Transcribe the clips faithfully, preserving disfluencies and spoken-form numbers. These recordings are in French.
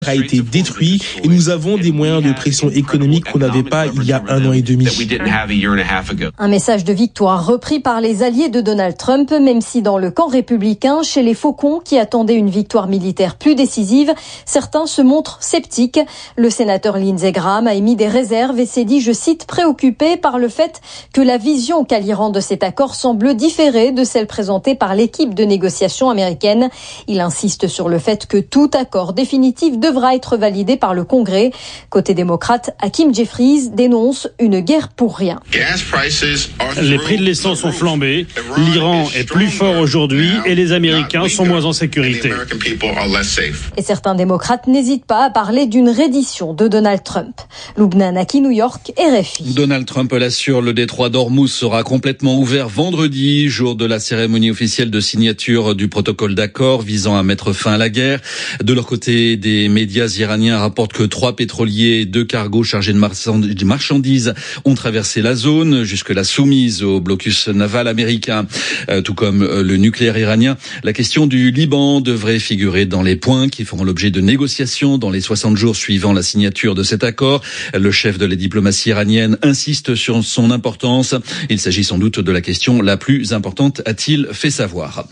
a été détruit et nous avons des moyens de pression économique qu'on n'avait pas il y a un an et demi. Un message de victoire repris par les alliés de Donald Trump, même si dans le camp républicain, chez les faucons qui attendaient une victoire militaire plus décisive, certains se montrent sceptiques. Le sénateur Lindsey Graham a émis des réserves et s'est dit, je cite, préoccupé par le fait que la vision qu'a l'Iran de cet accord semble différer de celle présentée par l'équipe de négociation américaine. Il insiste sur le fait que tout accord définitif de devra être validé par le Congrès. Côté démocrate, Hakeem Jeffries dénonce une guerre pour rien. Les prix de l'essence ont flambé, l'Iran est plus fort aujourd'hui et les Américains sont moins en sécurité. Et certains démocrates n'hésitent pas à parler d'une reddition de Donald Trump. Lubna Naki, New York, R F I. Donald Trump l'assure, le détroit d'Ormuz sera complètement ouvert vendredi, jour de la cérémonie officielle de signature du protocole d'accord visant à mettre fin à la guerre. De leur côté, des Les médias iraniens rapportent que trois pétroliers et deux cargos chargés de marchandises ont traversé la zone, jusque-là soumise au blocus naval américain, euh, tout comme euh, le nucléaire iranien. La question du Liban devrait figurer dans les points qui feront l'objet de négociations dans les soixante jours suivant la signature de cet accord. Le chef de la diplomatie iranienne insiste sur son importance. Il s'agit sans doute de la question la plus importante, a-t-il fait savoir.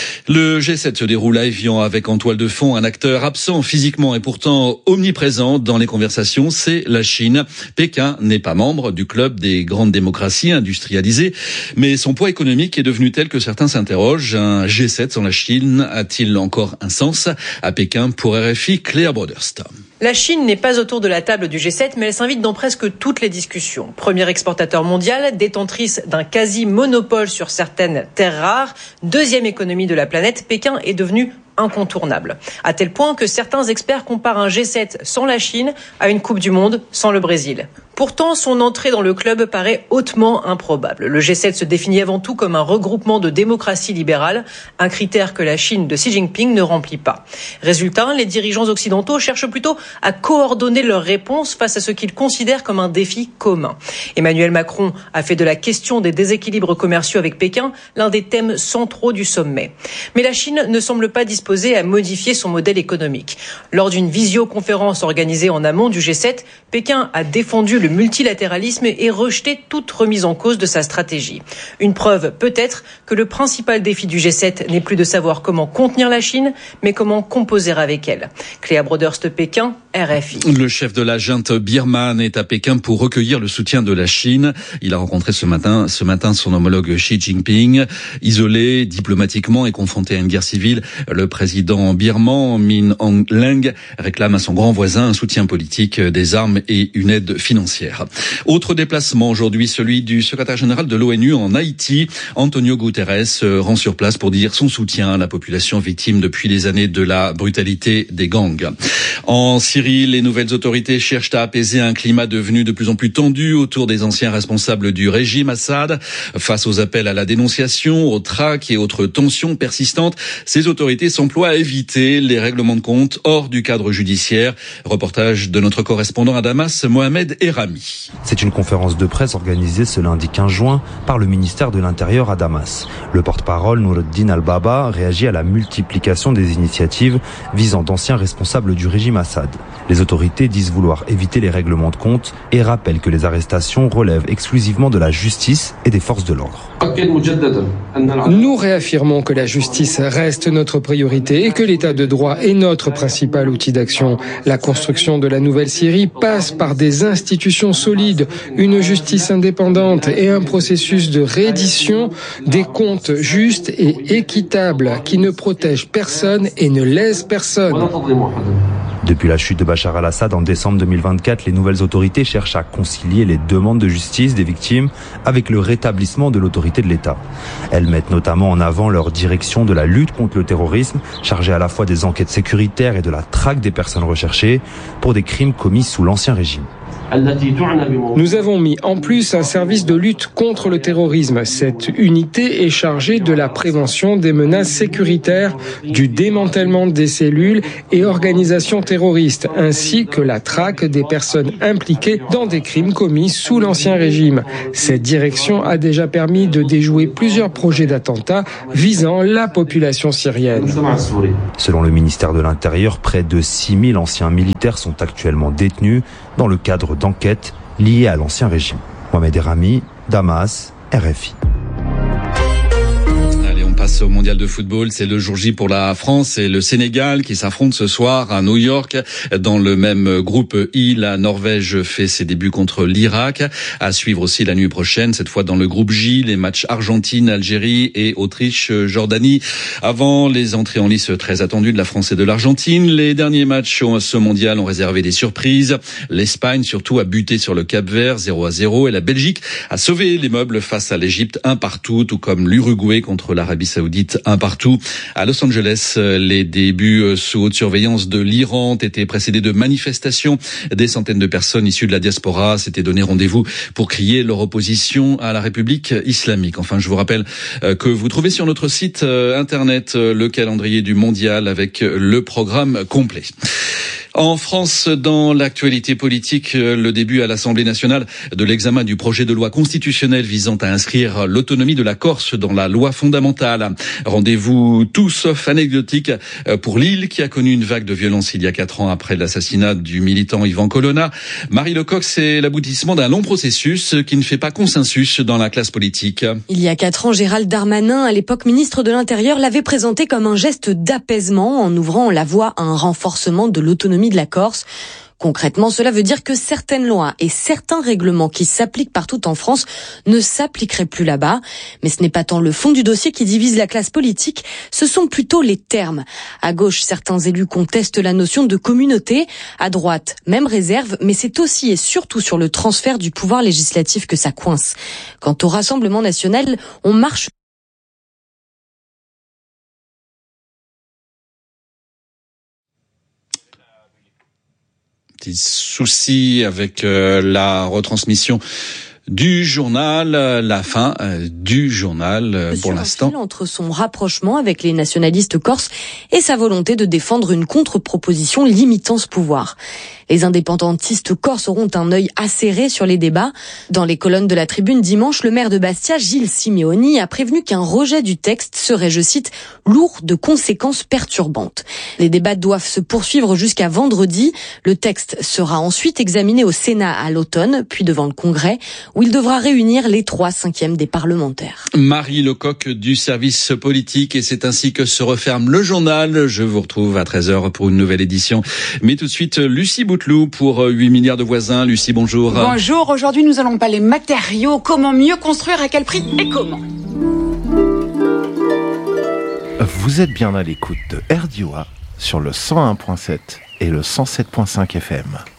Le G sept se déroule à Évian avec en toile de fond un acteur absent physiquement et pourtant omniprésent dans les conversations, c'est la Chine. Pékin n'est pas membre du club des grandes démocraties industrialisées, mais son poids économique est devenu tel que certains s'interrogent. Un G sept sans la Chine a-t-il encore un sens? À Pékin, pour R F I, Claire Broderst. La Chine n'est pas autour de la table du G sept, mais elle s'invite dans presque toutes les discussions. Premier exportateur mondial, détentrice d'un quasi-monopole sur certaines terres rares, deuxième économie de la planète, Pékin est devenu incontournable. À tel point que certains experts comparent un G sept sans la Chine à une Coupe du Monde sans le Brésil. Pourtant, son entrée dans le club paraît hautement improbable. Le G sept se définit avant tout comme un regroupement de démocraties libérales, un critère que la Chine de Xi Jinping ne remplit pas. Résultat, les dirigeants occidentaux cherchent plutôt à coordonner leurs réponses face à ce qu'ils considèrent comme un défi commun. Emmanuel Macron a fait de la question des déséquilibres commerciaux avec Pékin l'un des thèmes centraux du sommet. Mais la Chine ne semble pas disposée à modifier son modèle économique. Lors d'une visioconférence organisée en amont du G sept, Pékin a défendu le multilatéralisme et rejeté toute remise en cause de sa stratégie. Une preuve peut-être que le principal défi du G sept n'est plus de savoir comment contenir la Chine, mais comment composer avec elle. Cléa Broderst, Pékin, R F I. Le chef de la junte birmane est à Pékin pour recueillir le soutien de la Chine. Il a rencontré ce matin, ce matin son homologue Xi Jinping. Isolé diplomatiquement et confronté à une guerre civile, le président birman Min Aung Hlaing réclame à son grand voisin un soutien politique, des armes et une aide financière. Autre déplacement aujourd'hui, celui du secrétaire général de l'ONU en Haïti. Antonio Guterres rend sur place pour dire son soutien à la population victime depuis les années de la brutalité des gangs. En Syrie, les nouvelles autorités cherchent à apaiser un climat devenu de plus en plus tendu autour des anciens responsables du régime Assad. Face aux appels à la dénonciation, aux traques et autres tensions persistantes, ces autorités s'emploient à éviter les règlements de compte hors du cadre judiciaire. Reportage de notre correspondant à Damas, Mohamed Erami. C'est une conférence de presse organisée ce lundi quinze juin par le ministère de l'Intérieur à Damas. Le porte-parole Noureddin Al-Baba réagit à la multiplication des initiatives visant d'anciens responsables du régime Assad. Les autorités disent vouloir éviter les règlements de compte et rappellent que les arrestations relèvent exclusivement de la justice et des forces de l'ordre. Nous réaffirmons que la justice reste notre priorité et que l'état de droit est notre principal outil d'action. La construction de la nouvelle Syrie passe par des institutions solides, une justice indépendante et un processus de reddition des comptes justes et équitables qui ne protège personne et ne lèse personne. Depuis la chute de Bachar al-Assad en décembre deux mille vingt-quatre, les nouvelles autorités cherchent à concilier les demandes de justice des victimes avec le rétablissement de l'autorité de l'État. Elles mettent notamment en avant leur direction de la lutte contre le terrorisme, chargée à la fois des enquêtes sécuritaires et de la traque des personnes recherchées pour des crimes commis sous l'ancien régime. Nous avons mis en plus un service de lutte contre le terrorisme. Cette unité est chargée de la prévention des menaces sécuritaires, du démantèlement des cellules et organisations terroristes, ainsi que la traque des personnes impliquées dans des crimes commis sous l'Ancien Régime. Cette direction a déjà permis de déjouer plusieurs projets d'attentats visant la population syrienne. Selon le ministère de l'Intérieur, près de six mille anciens militaires sont actuellement détenus dans le cadre d'enquêtes liées à l'Ancien Régime. Mohamed Errami, Damas, R F I. Passe au mondial de football, c'est le jour J pour la France et le Sénégal qui s'affrontent ce soir à New York. Dans le même groupe I, la Norvège fait ses débuts contre l'Irak. À suivre aussi la nuit prochaine, cette fois dans le groupe J, les matchs Argentine, Algérie et Autriche, Jordanie. Avant les entrées en lice très attendues de la France et de l'Argentine, les derniers matchs sur ce mondial ont réservé des surprises. L'Espagne surtout a buté sur le Cap-Vert zéro à zéro et la Belgique a sauvé les meubles face à l'Égypte un partout, tout comme l'Uruguay contre l'Arabie Saoudite un partout. À Los Angeles, les débuts sous haute surveillance de l'Iran ont été précédés de manifestations. Des centaines de personnes issues de la diaspora s'étaient donné rendez-vous pour crier leur opposition à la République islamique. Enfin, je vous rappelle que vous trouvez sur notre site internet le calendrier du mondial avec le programme complet. En France, dans l'actualité politique, le début à l'Assemblée nationale de l'examen du projet de loi constitutionnelle visant à inscrire l'autonomie de la Corse dans la loi fondamentale. Rendez-vous tout sauf anecdotique pour l'île qui a connu une vague de violence il y a quatre ans après l'assassinat du militant Yvan Colonna. Marie Lecoq, c'est l'aboutissement d'un long processus qui ne fait pas consensus dans la classe politique. Il y a quatre ans, Gérald Darmanin, à l'époque ministre de l'Intérieur, l'avait présenté comme un geste d'apaisement en ouvrant la voie à un renforcement de l'autonomie de la Corse. Concrètement, cela veut dire que certaines lois et certains règlements qui s'appliquent partout en France ne s'appliqueraient plus là-bas. Mais ce n'est pas tant le fond du dossier qui divise la classe politique, ce sont plutôt les termes. À gauche, certains élus contestent la notion de communauté. À droite, même réserve, mais c'est aussi et surtout sur le transfert du pouvoir législatif que ça coince. Quant au Rassemblement national, on marche Petit souci avec euh, la retransmission du journal, la fin euh, du journal euh, pour l'instant. Entre son rapprochement avec les nationalistes corses et sa volonté de défendre une contre-proposition limitant ce pouvoir. Les indépendantistes corses auront un œil acéré sur les débats. Dans les colonnes de la Tribune dimanche, le maire de Bastia, Gilles Simeoni, a prévenu qu'un rejet du texte serait, je cite, lourd de conséquences perturbantes. Les débats doivent se poursuivre jusqu'à vendredi. Le texte sera ensuite examiné au Sénat à l'automne, puis devant le Congrès, où il devra réunir les trois cinquièmes des parlementaires. Marie Lecoq du service politique, et c'est ainsi que se referme le journal. Je vous retrouve à treize heures pour une nouvelle édition. Mais tout de suite, Lucie Bouteloup pour huit milliards de voisins. Lucie, bonjour. Bonjour, aujourd'hui nous allons parler matériaux, comment mieux construire, à quel prix et comment. Vous êtes bien à l'écoute de R D O A sur le cent un virgule sept et le cent sept virgule cinq F M.